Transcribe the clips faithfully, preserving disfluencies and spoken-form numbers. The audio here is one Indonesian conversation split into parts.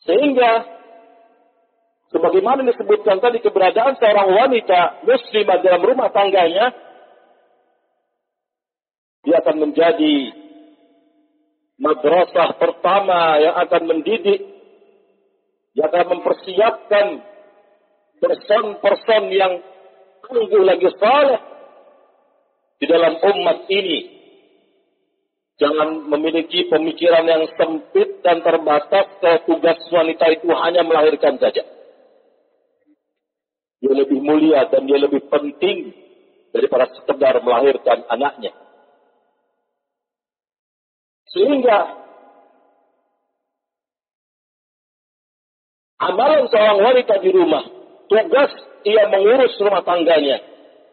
Sehingga sebagaimana disebutkan tadi, keberadaan seorang wanita muslimah dalam rumah tangganya, dia akan menjadi madrasah pertama yang akan mendidik, yang akan mempersiapkan person-person yang tangguh lagi saleh di dalam umat ini. Jangan memiliki pemikiran yang sempit dan terbatas ke tugas wanita itu hanya melahirkan saja. Dia lebih mulia dan dia lebih penting daripada sekedar melahirkan anaknya. Sehingga amalan seorang wanita di rumah, tugas ia mengurus rumah tangganya.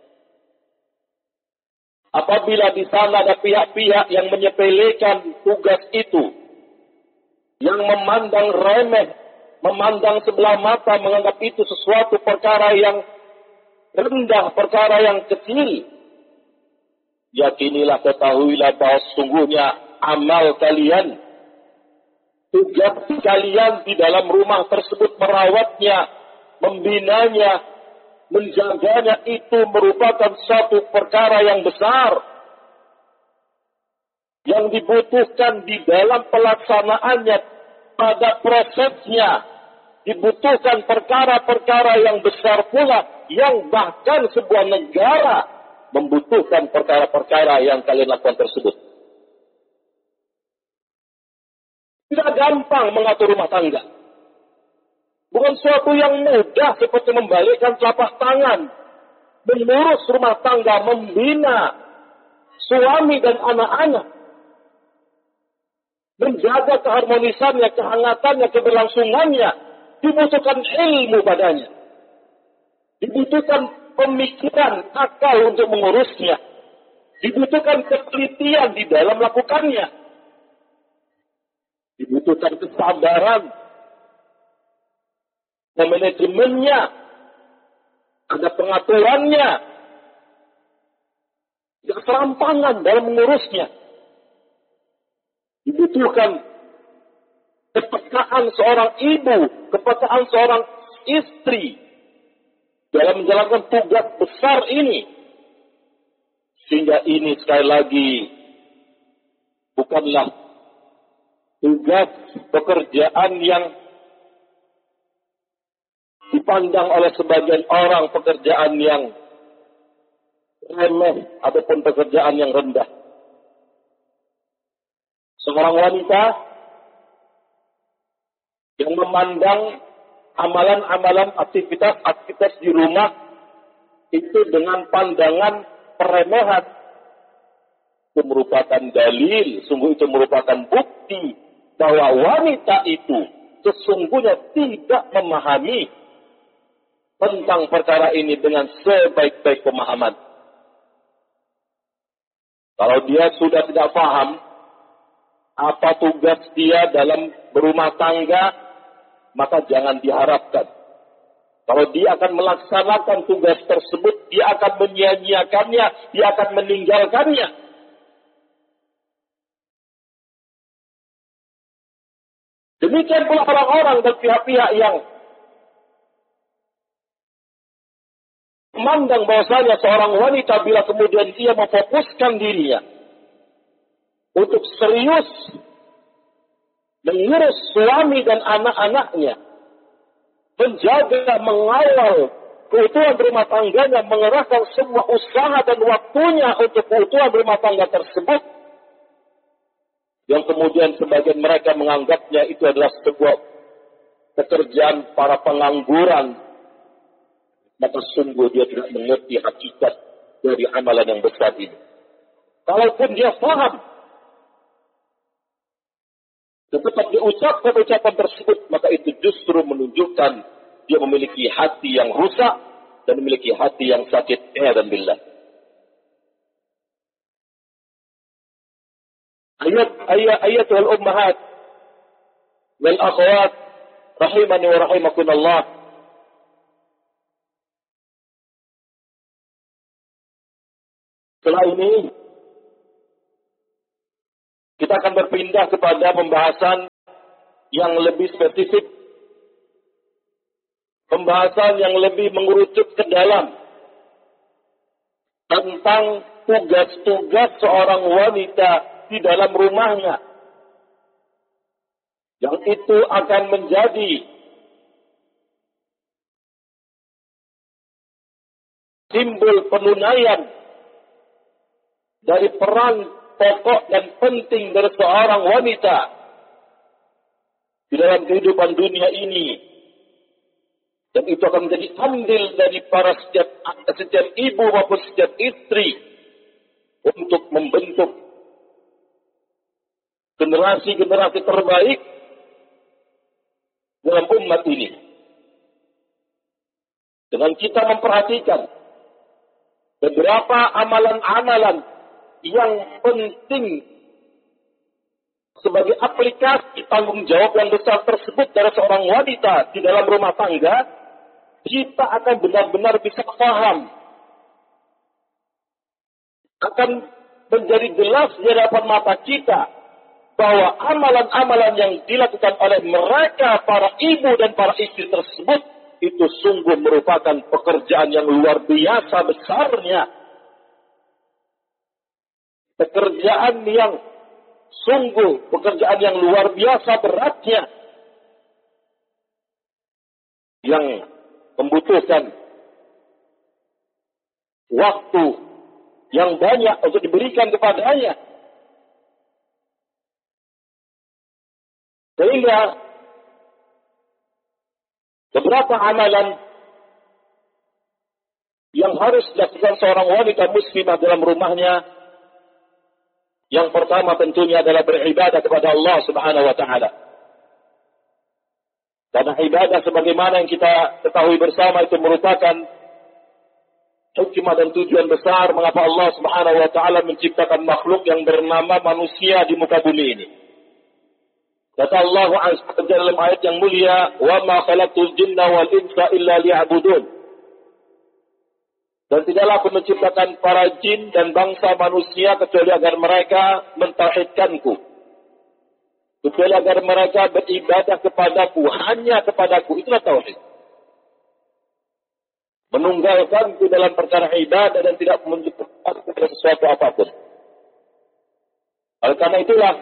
Apabila di sana ada pihak-pihak yang menyepelekan tugas itu, yang memandang remeh, memandang sebelah mata, menganggap itu sesuatu perkara yang rendah, perkara yang kecil, yakinilah, ketahuilah bahwa sesungguhnya amal kalian, tugas kalian di dalam rumah tersebut, merawatnya, membinanya, menjaganya, itu merupakan suatu perkara yang besar yang dibutuhkan di dalam pelaksanaannya, pada prosesnya dibutuhkan perkara-perkara yang besar pula, yang bahkan sebuah negara membutuhkan perkara-perkara yang kalian lakukan tersebut. Tidak gampang mengatur rumah tangga. Bukan suatu yang mudah seperti membalikkan telapak tangan, mengurus rumah tangga, membina suami dan anak-anak, menjaga keharmonisannya, kehangatannya, keberlangsungannya. Dibutuhkan ilmu padanya, dibutuhkan pemikiran, akal untuk mengurusnya, dibutuhkan ketelitian di dalam melakukannya, dibutuhkan kesabaran, manajemennya, ada pengaturannya, keserampangan dalam mengurusnya. Dibutuhkan kepekaan seorang ibu, kepekaan seorang istri dalam menjalankan tugas besar ini. Sehingga ini sekali lagi bukanlah tugas pekerjaan yang dipandang oleh sebagian orang pekerjaan yang remeh ataupun pekerjaan yang rendah. Seorang wanita yang memandang amalan-amalan aktivitas-aktivitas di rumah itu dengan pandangan peremehan, itu merupakan dalil, sungguh itu merupakan bukti bahwa wanita itu sesungguhnya tidak memahami tentang perkara ini dengan sebaik-baik pemahaman. Kalau dia sudah tidak paham apa tugas dia dalam berumah tangga, maka jangan diharapkan. Kalau dia akan melaksanakan tugas tersebut, dia akan menyia-nyiakannya, dia akan meninggalkannya. Demikian pula orang-orang dan pihak-pihak yang memandang bahwasanya seorang wanita bila kemudian ia memfokuskan dirinya untuk serius mengurus suami dan anak-anaknya, menjaga, mengawal keutuhan rumah tangganya, mengerahkan semua usaha dan waktunya untuk keutuhan rumah tangga tersebut, yang kemudian sebagian mereka menganggapnya itu adalah sebuah pekerjaan para pengangguran, maka sungguh dia tidak mengerti hakikat dari amalan yang besar ini. Kalaupun dia paham, tetap diucapkan ucapan tersebut, maka itu justru menunjukkan dia memiliki hati yang rusak dan memiliki hati yang sakit. A'udzu billah. Ayat ayat ayatul ummahat wal akhwat rahimani wa rahimakumullah. Setelah ini kita akan berpindah kepada pembahasan yang lebih spesifik pembahasan yang lebih mengerucut ke dalam tentang tugas-tugas seorang wanita di dalam rumahnya, yang itu akan menjadi simbol penunaian dari peran pokok dan penting dari seorang wanita di dalam kehidupan dunia ini. Dan itu akan menjadi andil dari para setiap, setiap ibu maupun setiap istri untuk membentuk generasi-generasi terbaik dalam umat ini. Dengan kita memperhatikan beberapa amalan-amalan yang penting sebagai aplikasi tanggung jawab yang besar tersebut dari seorang wanita di dalam rumah tangga, kita akan benar-benar bisa paham, akan menjadi jelas di hadapan mata kita bahwa amalan-amalan yang dilakukan oleh mereka, para ibu dan para istri tersebut, itu sungguh merupakan pekerjaan yang luar biasa besarnya. Pekerjaan yang sungguh, pekerjaan yang luar biasa beratnya. Yang membutuhkan waktu yang banyak untuk diberikan kepadanya. Sehingga beberapa amalan yang harus dilakukan seorang wanita muslimah dalam rumahnya, yang pertama tentunya adalah beribadah kepada Allah Subhanahu wa taala. Karena ibadah sebagaimana yang kita ketahui bersama itu merupakan hikmah dan tujuan besar mengapa Allah Subhanahu wa taala menciptakan makhluk yang bernama manusia di muka bumi ini. Kata Allah Azza wa Jalla dalam ayat yang mulia, "Wa ma khalaqtul jinna wal insa illa liya'budun." Dan tidaklah aku menciptakan para jin dan bangsa manusia kecuali agar mereka mentauhidkanku. Kecuali agar mereka beribadah kepadaku, hanya kepadaku. Itulah tauhid. Menunggalkan di dalam perkara ibadah dan tidak menunjukkan sesuatu apapun. Oleh karena itulah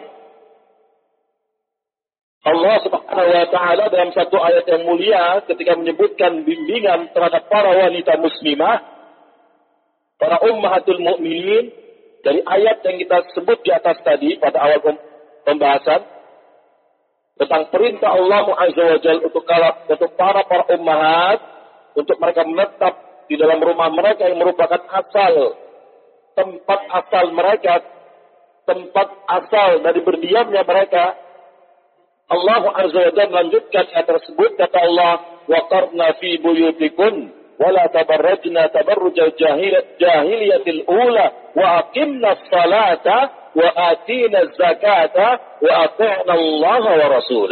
Allah Subhanahu wa taala dalam satu ayat yang mulia ketika menyebutkan bimbingan terhadap para wanita muslimah, para ummahatul mukminin, dari ayat yang kita sebut di atas tadi pada awal pembahasan tentang perintah Allah Azza wa Jalla untuk, untuk para para ummahat, untuk mereka menetap di dalam rumah mereka yang merupakan asal, tempat asal mereka, tempat asal dari berdiamnya mereka. Allah Azza wa Jalla melanjutkan ayat tersebut, kata Allah, "Waqarna fi buyutikun wala tabarrajna tabarrujal jahiliyatil ula wa aqimna salata wa atina zakata wa ati'na Allah wa rasulah."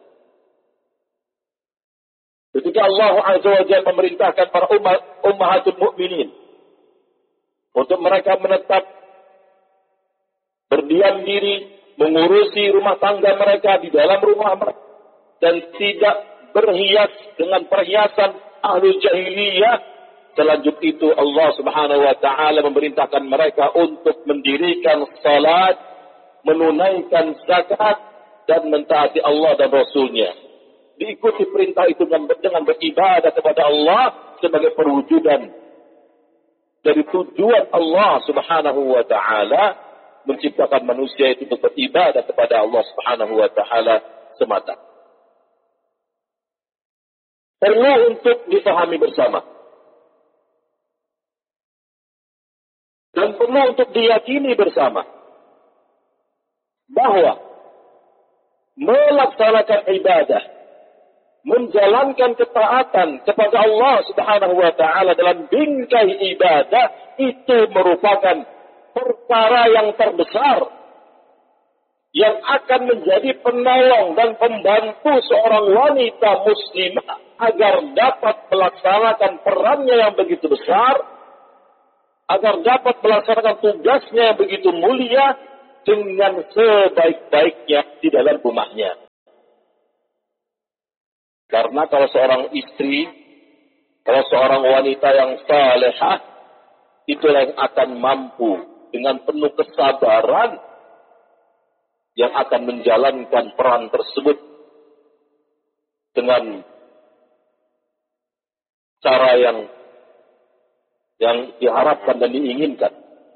Ketika Allah Azza wa Jalla memerintahkan para umat ummahatul mukminin untuk mereka menetap berdiam diri, mengurusi rumah tangga mereka di dalam rumah mereka dan tidak berhias dengan perhiasan ahli jahiliyah, selanjut itu Allah Subhanahu wa taala memerintahkan mereka untuk mendirikan salat, menunaikan zakat dan mentaati Allah dan Rasulnya. Diikuti perintah itu dengan beribadah kepada Allah sebagai perwujudan dari tujuan Allah Subhanahu wa taala menciptakan manusia itu untuk beribadah kepada Allah Subhanahu wa taala semata. Perlu untuk dipahami bersama. Dan perlu untuk diyakini bersama bahwa melaksanakan ibadah, menjalankan ketaatan kepada Allah Subhanahu wa taala dalam bingkai ibadah itu merupakan perkara yang terbesar yang akan menjadi penolong dan pembantu seorang wanita muslimah agar dapat melaksanakan perannya yang begitu besar, agar dapat melaksanakan tugasnya yang begitu mulia dengan sebaik-baiknya di dalam rumahnya. Karena kalau seorang istri Kalau seorang wanita yang salehah, itulah yang akan mampu dengan penuh kesabaran yang akan menjalankan peran tersebut dengan cara yang yang diharapkan dan diinginkan.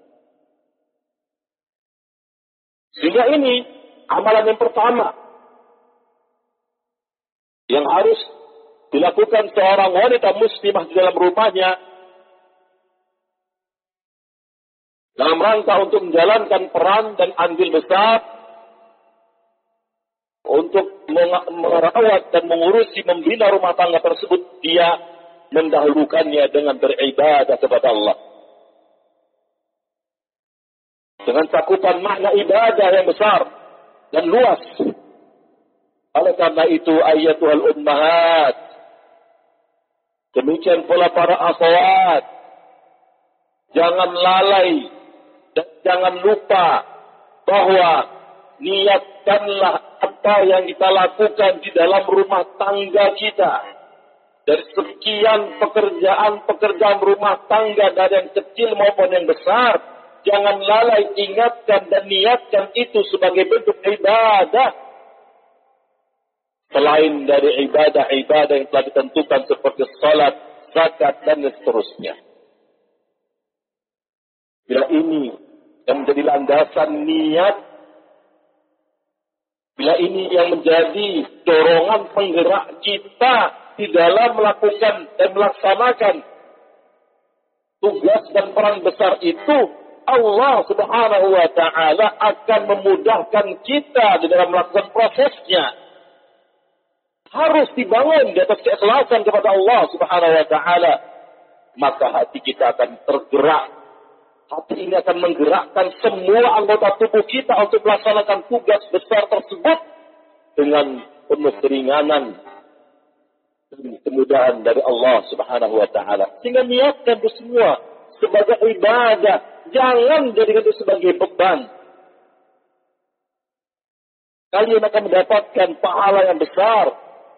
Sehingga ini amalan yang pertama yang harus dilakukan seorang wanita muslimah di dalam rumahnya dalam rangka untuk menjalankan peran dan andil besar untuk merawat dan mengurusi membina rumah tangga tersebut, dia mendahulukannya dengan beribadah kepada Allah. Dengan cakupan makna ibadah yang besar dan luas. Oleh karena itu, ayyatuhal ummahat, demikian pula para akhwat, jangan lalai dan jangan lupa bahwa niatkanlah apa yang kita lakukan di dalam rumah tangga kita. Dari sekian pekerjaan-pekerjaan rumah tangga, dari yang kecil maupun yang besar, jangan lalai, ingatkan dan niatkan itu sebagai bentuk ibadah. Selain dari ibadah-ibadah yang telah ditentukan seperti salat, zakat, dan seterusnya. Bila ini yang menjadi landasan niat, bila ini yang menjadi dorongan penggerak kita di dalam melakukan dan melaksanakan tugas dan peran besar itu, Allah Subhanahu wa ta'ala akan memudahkan kita di dalam melakukan prosesnya. Harus dibangun di atas keikhlasan kepada Allah Subhanahu wa ta'ala. Maka hati kita akan tergerak. Hati ini akan menggerakkan semua anggota tubuh kita untuk melaksanakan tugas besar tersebut dengan penuh keringanan dan kemudahan dari Allah Subhanahu wa ta'ala. Sehingga niatkan itu semua sebagai ibadah. Jangan jadikan itu sebagai beban. Kalian akan mendapatkan pahala yang besar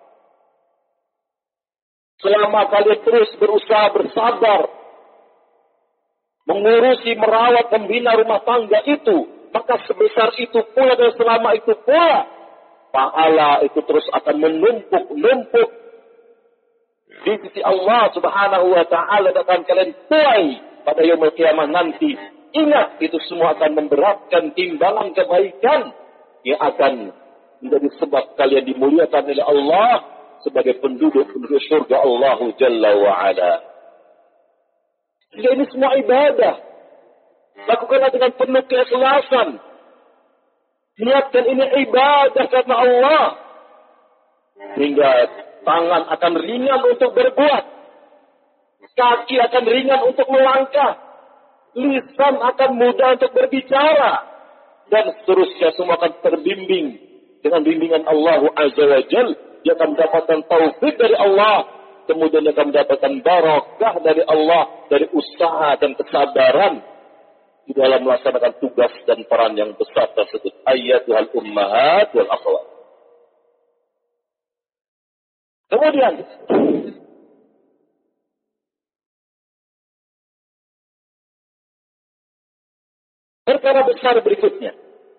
selama kalian terus berusaha bersabar mengurusi, merawat, membina rumah tangga itu. Maka sebesar itu pula dan selama itu pula pahala itu terus akan menumpuk-numpuk di sisi Allah Subhanahu wa ta'ala, dan akan kalian tuai pada yaumul qiyamah nanti. Ingat, itu semua akan memberatkan timbangan kebaikan yang akan menjadi sebab kalian dimuliakan oleh Allah sebagai penduduk-penduduk surga Allah Jalla wa'ala. Jadi ini semua ibadah. Lakukanlah dengan penuh keikhlasan. Niatkan ini ibadah karena Allah. Hingga tangan akan ringan untuk berbuat. Kaki akan ringan untuk melangkah. Lisan akan mudah untuk berbicara. Dan seterusnya semua akan terbimbing dengan bimbingan Allah Azza wa Jalla. Dia akan mendapatkan taufik dari Allah. Kemudian dia akan mendapatkan barakah dari Allah. Dari usaha dan kesabaran di dalam melaksanakan tugas dan peran yang besar tersebut. Ayyatuhal ummahat wal akhwat. Kemudian perkara besar berikutnya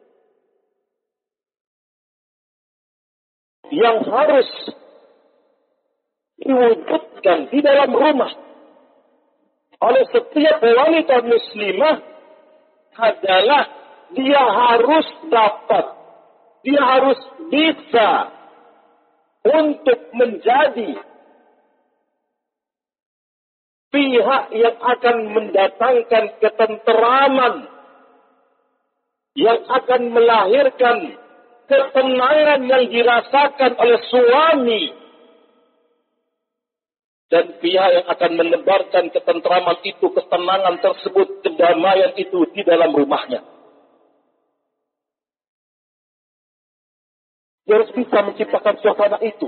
yang harus diwujudkan di dalam rumah oleh setiap wanita muslimah adalah dia harus dapat, dia harus bisa untuk menjadi pihak yang akan mendatangkan ketenteraman, yang akan melahirkan ketenangan yang dirasakan oleh suami, dan pihak yang akan menebarkan ketenteraman itu, ketenangan tersebut, kedamaian itu di dalam rumahnya. Dia harus bisa menciptakan suasana itu.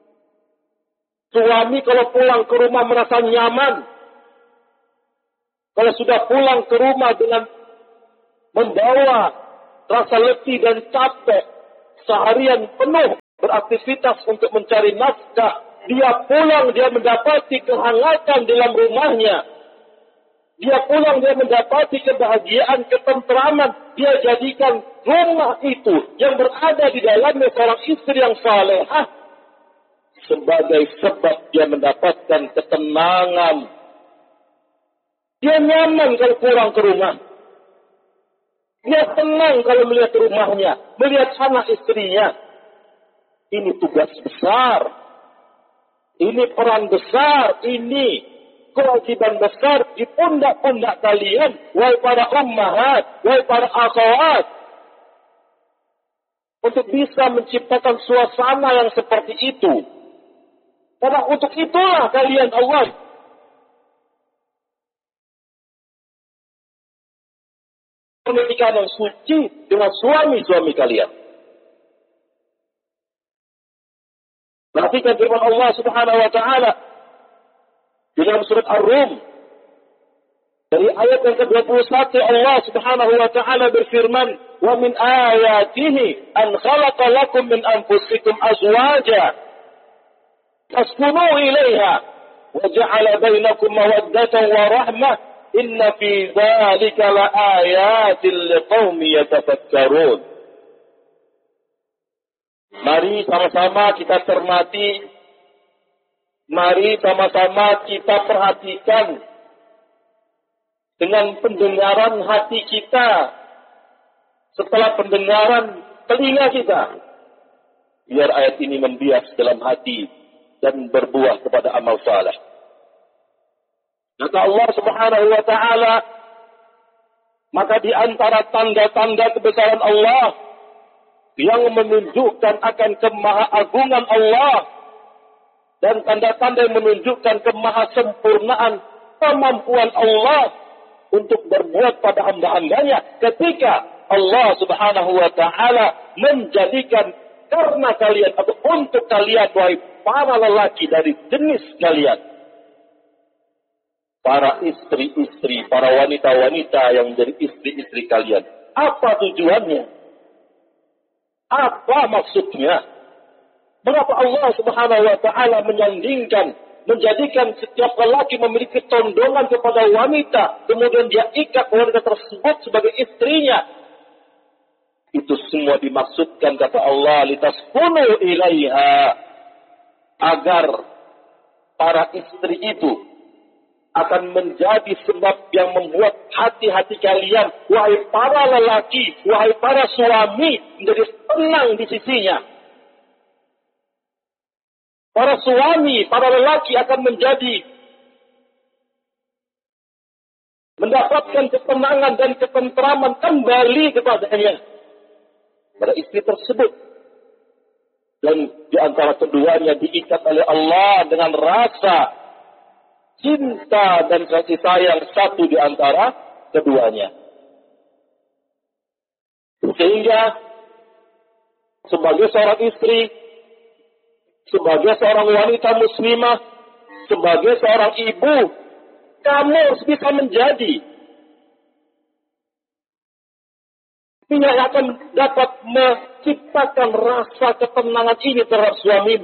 Suami kalau pulang ke rumah merasa nyaman. Kalau sudah pulang ke rumah dengan membawa rasa letih dan capek, seharian penuh beraktivitas untuk mencari nafkah, Dia pulang, dia mendapati kehangatan dalam rumahnya. Dia pulang, dia mendapati kebahagiaan, ketentraman. Dia jadikan rumah itu yang berada di dalamnya seorang istri yang salehah sebagai sebab dia mendapatkan ketenangan. Dia nyaman kalau pulang ke rumah. Dia senang kalau melihat rumahnya, melihat anak istrinya. Ini tugas besar. Ini peran besar. Ini kewajiban besar di pundak-pundak kalian. Wahai para ummahat, wahai para akhwat. Untuk bisa menciptakan suasana yang seperti itu. Karena untuk itulah kalian Allah pernikahan yang suci dengan suami-suami kalian. Perhatikan firman Allah Subhanahu wa taala di dalam surat Ar-Rum. Dari ayat yang ke dua puluh satu Allah Subhanahu wa taala berfirman, "Wa min ayatihi an khalaqa lakum min anfusikum azwaja taskunu ilaiha wa ja'ala bainakum mawaddatan wa rahmah inna fi dzalika laayatin liqaumin yatafakkarun." Mari sama-sama kita cermati, mari sama-sama kita perhatikan dengan pendengaran hati kita, setelah pendengaran telinga kita, biar ayat ini membias dalam hati dan berbuah kepada amal saleh. Kata Allah Subhanahu wa taala, maka di antara tanda-tanda kebesaran Allah yang menunjukkan akan kemahaagungan Allah dan tanda-tanda yang menunjukkan kemahasempurnaan kemampuan Allah untuk berbuat pada hamba-hambanya ketika Allah Subhanahu wa taala menjadikan karena kalian atau untuk kalian wahai para lelaki dari jenis kalian, para istri-istri, para wanita-wanita yang menjadi istri-istri kalian. Apa tujuannya? Apa maksudnya? Mengapa Allah Subhanahu wa taala menyandingkan, menjadikan setiap lelaki memiliki tondongan kepada wanita, kemudian dia ikat wanita tersebut sebagai istrinya? Itu semua dimaksudkan, kata Allah, litaskunu ilaiha, agar para istri itu akan menjadi sebab yang membuat hati-hati kalian, wahai para lelaki, wahai para suami, menjadi tenang di sisinya. Para suami, para lelaki akan menjadi mendapatkan ketenangan dan ketentraman kembali kepadanya, pada istri tersebut. Dan di antara keduanya diikat oleh Allah dengan rasa cinta dan kasih sayang satu di antara keduanya. Sehingga sebagai seorang istri, sebagai seorang wanita muslimah, sebagai seorang ibu, kamu harus bisa menjadi yang akan dapat menciptakan rasa ketenangan ini terhadap suamimu.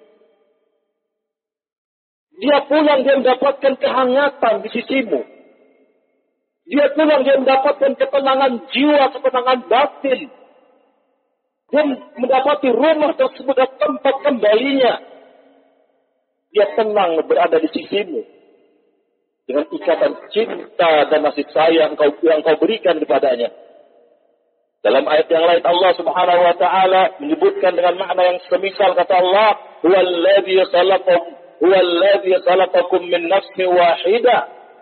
Dia pulang, dia mendapatkan kehangatan di sisimu. Dia pulang, dia mendapatkan ketenangan jiwa, ketenangan batin. Dia mendapati rumah tersebut dan tempat kembalinya. Dia tenang berada di sisimu. Dengan ikatan cinta dan kasih sayang yang kau berikan kepadanya. Dalam ayat yang lain Allah Subhanahu wa taala menyebutkan dengan makna yang semisal, kata Allah, "Huwallazi khalaqakum هو الذي خلقكم من نفس واحدة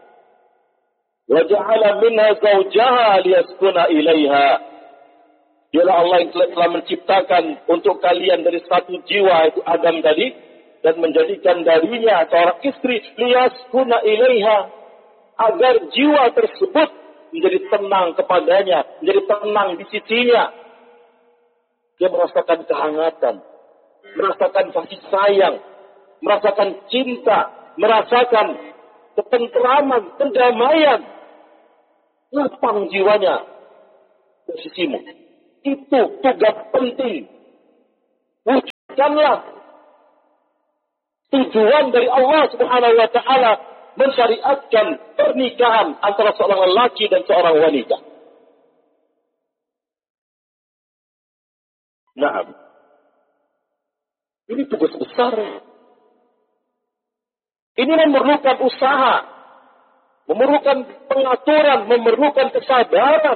وجعل منها زوجها ليسكن إليها." Dialah Allah yang telah menciptakan untuk kalian dari satu jiwa, itu Adam tadi, dan menjadikan darinya seorang istri liyaskuna ilaiha, agar jiwa tersebut menjadi tenang kepadanya, menjadi tenang di sisinya. Dia merasakan kehangatan, merasakan kasih sayang, merasakan cinta, merasakan ketentraman, kedamaian, lapang jiwanya di sisimu. Itu tugas penting. Wujudkanlah tujuan dari Allah Subhanahu wa taala mensyariatkan pernikahan antara seorang lelaki dan seorang wanita. Nah, ini tugas besar. Ini memerlukan usaha, memerlukan pengaturan, memerlukan kesabaran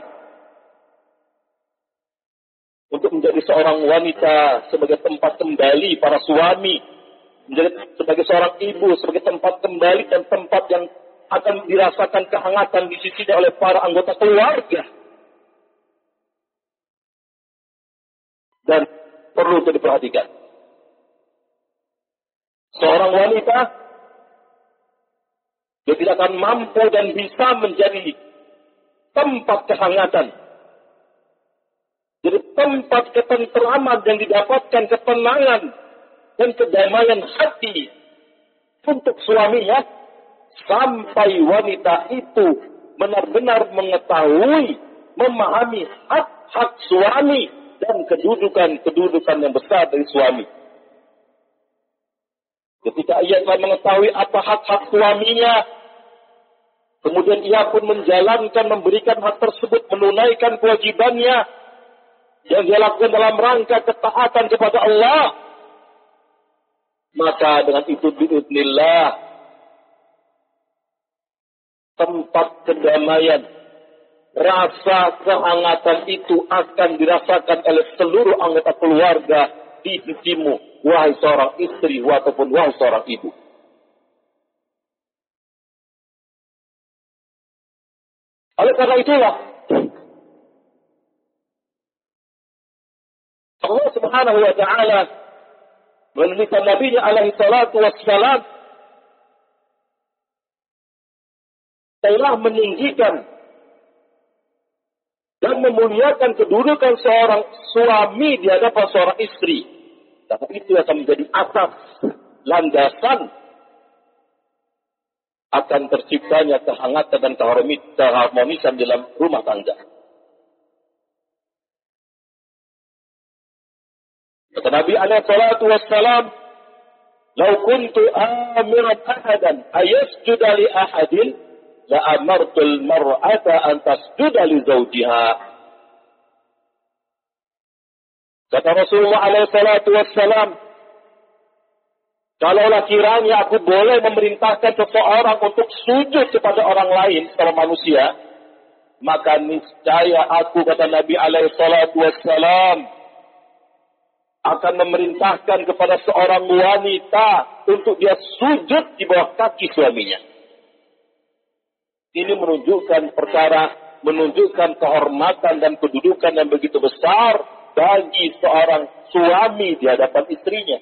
untuk menjadi seorang wanita sebagai tempat kembali para suami, menjadi sebagai seorang ibu sebagai tempat kembali dan tempat yang akan dirasakan kehangatan di sisinya oleh para anggota keluarga. Dan perlu untuk diperhatikan, seorang wanita dia tidak akan mampu dan bisa menjadi tempat kehangatan, jadi tempat ketentraman yang didapatkan ketenangan dan kedamaian hati untuk suaminya, sampai wanita itu benar-benar mengetahui, memahami hak-hak suami dan kedudukan-kedudukan yang besar dari suami. Ketika ia telah mengetahui apa hak-hak suaminya, kemudian ia pun menjalankan, memberikan hak tersebut, menunaikan kewajibannya yang dia lakukan dalam rangka ketaatan kepada Allah, maka dengan itu biidznillah tempat kedamaian, rasa kehangatan itu akan dirasakan oleh seluruh anggota keluarga di sisimu, wahai seorang istri ataupun wahai seorang ibu. Oleh karena itulah Allah Subhanahu wa taala melalui Nabi-Nya alaihi salatu wassalam telah meninggikan dan memuliakan kedudukan seorang suami di hadapan seorang istri. Dan itu akan menjadi asas, landasan akan terciptanya kehangatan dan keharmonisan dalam rumah tangga. Kata Nabi alaihi salatu wassalam, "Lau kuntu amiran ahadan ayasjuda li ahadin la amartul mar'ata an tasjuda li zawjiha." Kata Rasulullah alaihi salatu wassalam, kalaulah kiranya aku boleh memerintahkan seseorang untuk sujud kepada orang lain secara manusia, maka niscaya aku, kata Nabi alaihi salatu wassalam, akan memerintahkan kepada seorang wanita untuk dia sujud di bawah kaki suaminya. Ini menunjukkan perkara, menunjukkan kehormatan dan kedudukan yang begitu besar bagi seorang suami di hadapan istrinya.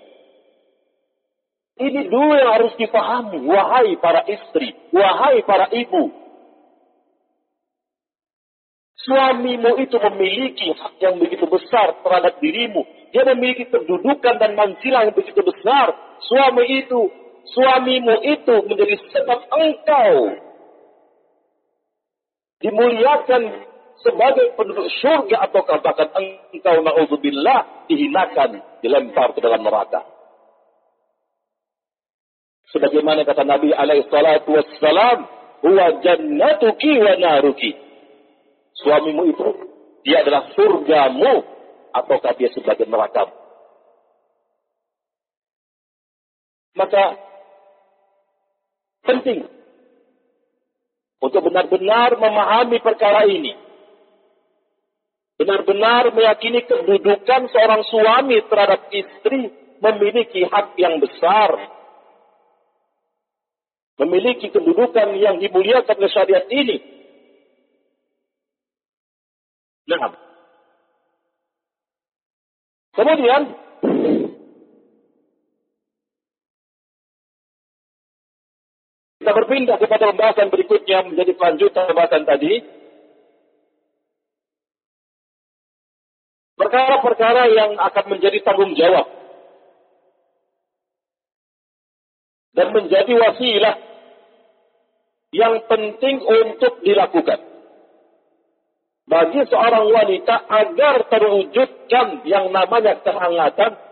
Ini dulu yang harus dipahami, wahai para istri, wahai para ibu. Suamimu itu memiliki hak yang begitu besar terhadap dirimu. Dia memiliki kedudukan dan manzilah yang begitu besar. Suami itu, suamimu itu menjadi sebab engkau dimuliakan sebagai penduduk surga, atau katakan engkau na'udzubillah dihinakan, dilempar ke dalam neraka. Sebagaimana kata Nabi alaihi salatu wassalam, huwa jannatuki wa naruki. Suamimu itu, dia adalah surgamu, ataukah dia sebagai neraka. Maka penting untuk benar-benar memahami perkara ini. Benar-benar meyakini kedudukan seorang suami terhadap istri memiliki hak yang besar. Memiliki kedudukan yang dimuliakan oleh syariat ini. Nah, kemudian kita berpindah kepada pembahasan berikutnya menjadi kelanjutan pembahasan tadi. Perkara-perkara yang akan menjadi tanggung jawab dan menjadi wasilah yang penting untuk dilakukan bagi seorang wanita agar terwujudkan yang namanya kehangatan